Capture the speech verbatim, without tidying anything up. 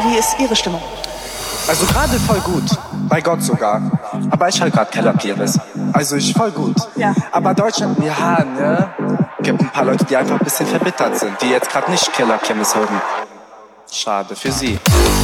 wie ist Ihre Stimmung? Also gerade voll gut. Bei Gott sogar. Aber ich halt gerade Keller Kirmes. Also ich voll gut. Ja. Aber Deutschland, ja, ne? Gibt ein paar Leute, die einfach ein bisschen verbittert sind, die jetzt gerade nicht Keller Kirmes hören. Schade für sie.